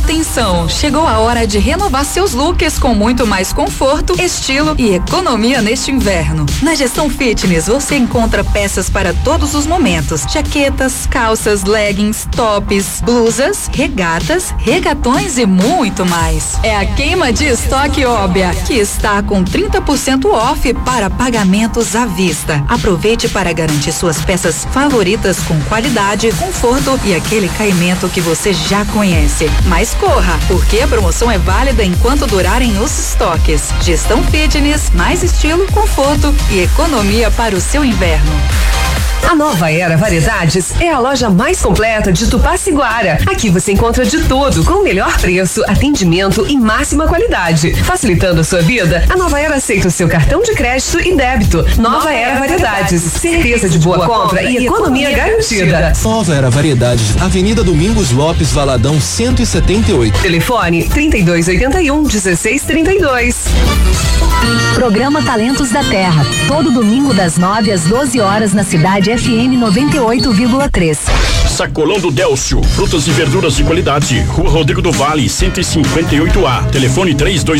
Atenção, chegou a hora de renovar seus looks com muito mais conforto, estilo e economia neste inverno. Na Gestão Fitness você encontra peças para todos os momentos: jaquetas, calças, leggings, tops, blusas, regatas, regatões e muito mais. É a queima de estoque Óbvia, que está com 30% off para pagamentos à vista. Aproveite para garantir suas peças favoritas com qualidade, conforto e aquele caimento que você já conhece. Mas corra, porque a promoção é válida enquanto durarem os estoques. Gestão Fitness, mais estilo, conforto e economia para o seu inverno. A Nova Era Variedades é a loja mais completa de Tupaciguara. Aqui você encontra de tudo com o melhor preço, atendimento e máxima qualidade. Facilitando a sua vida, a Nova Era aceita o seu cartão de crédito e débito. Nova Era Variedades, certeza de boa compra e economia garantida. Nova Era Variedades, Avenida Domingos Lopes, Valadão 178. Telefone 3281-1632. Programa Talentos da Terra, todo domingo das 9 às 12 horas na cidade FM 98,3. Sacolão do Délcio, frutas e verduras de qualidade, Rua Rodrigo do Vale, 158A, telefone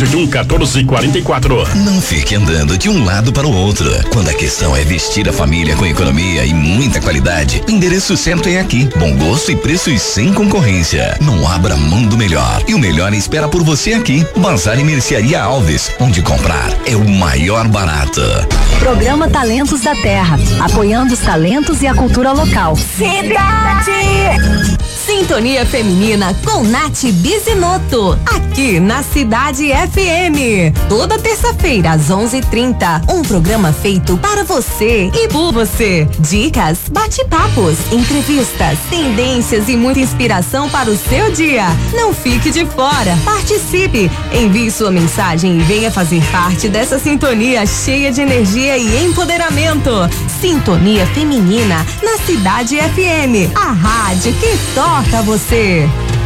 3281-1444. Não fique andando de um lado para o outro. Quando a questão é vestir a família com economia e muita qualidade, o endereço certo é aqui. Bom gosto e preços sem concorrência. Não abra mão do melhor. E o melhor espera por você aqui. Bazar e Mercearia Alves, onde comprar é o maior barato. Programa Talentos da Terra, apoiando os talentos e a cultura local. Cidade! Sintonia Feminina com Nath Bizinoto, aqui na Cidade FM. Toda terça-feira às 11h30, um programa feito para você e por você. Dicas, bate-papos, entrevistas, tendências e muita inspiração para o seu dia. Não fique de fora, participe, envie sua mensagem e venha fazer parte dessa sintonia cheia de energia e empoderamento. Sintonia Feminina na Cidade FM, a rádio que toca você.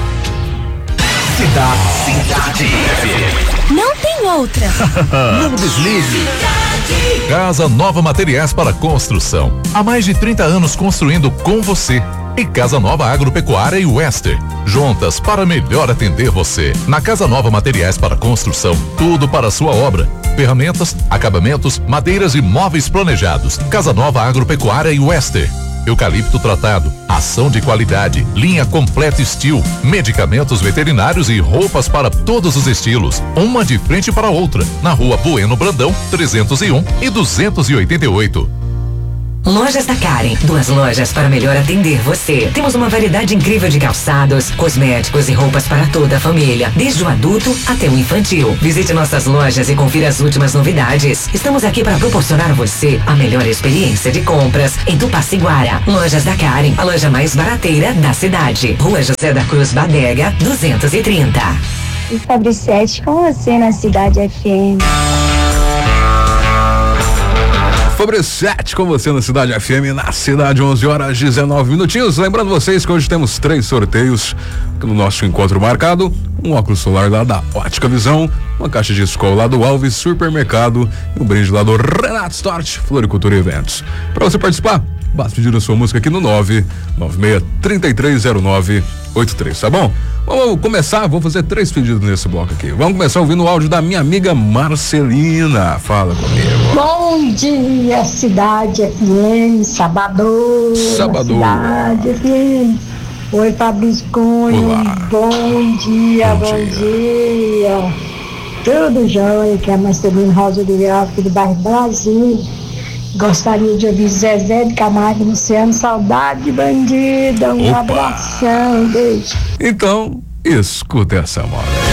Cidade FM. Não tem outra. Não desligue. Casa Nova Materiais para Construção. Há mais de 30 anos construindo com você. E Casa Nova Agropecuária e Wester. Juntas para melhor atender você. Na Casa Nova Materiais para Construção, tudo para a sua obra. Ferramentas, acabamentos, madeiras e móveis planejados. Casa Nova Agropecuária e Wester. Eucalipto tratado, ação de qualidade, linha completa Steel, medicamentos veterinários e roupas para todos os estilos. Uma de frente para a outra, na Rua Bueno Brandão, 301 e 288. Lojas da Karen, 2 lojas para melhor atender você. Temos uma variedade incrível de calçados, cosméticos e roupas para toda a família, desde o adulto até o infantil. Visite nossas lojas e confira as últimas novidades. Estamos aqui para proporcionar a você a melhor experiência de compras em Tupaciguara. Lojas da Karen, a loja mais barateira da cidade. Rua José da Cruz Badega, 230. E Fabricete com você na Cidade FM. Fabricete com você na Cidade FM, na cidade, 11 horas 19 minutinhos. Lembrando vocês que hoje temos 3 sorteios no nosso encontro marcado: um óculos solar lá da Ótica Visão, uma caixa de escola lá do Alves Supermercado e um brinde lá do Renato Stort, Floricultura e Eventos. Para você participar, basta pedir a sua música aqui no 996-3309-83, tá bom? Vamos começar, vamos fazer 3 pedidos nesse bloco aqui. Vamos começar ouvindo o áudio da minha amiga Marcelina. Fala comigo. Bom dia, Cidade FM, Sabadão. Cidade FM. Oi, Fabrício Cunha. Olá. Bom dia. Tudo jóia, que é a Marcelina Rosa Oliveira, aqui do bairro Brasil. Gostaria de ouvir Zezé de Camargo e Luciano, saudade de bandida, um abração, beijo. Então, escuta essa moda.